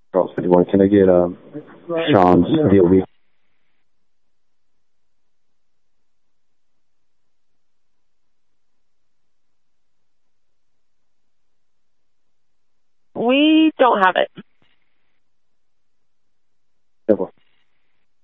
Charles 51. Can I get Sean's deal week? We don't have it. Simple.